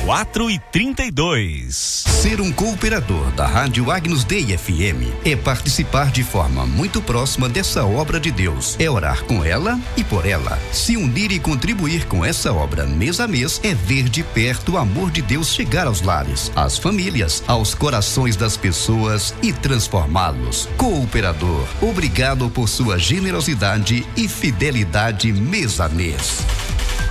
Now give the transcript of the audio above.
4h32. Ser um cooperador da Rádio Agnus Dei FM é participar de forma muito próxima dessa obra de Deus. É orar com ela e por ela. Se unir e contribuir com essa obra mês a mês é ver de perto o amor de Deus chegar aos lares, às famílias, aos corações das pessoas e transformá-los. Cooperador, obrigado por sua generosidade e fidelidade mês a mês.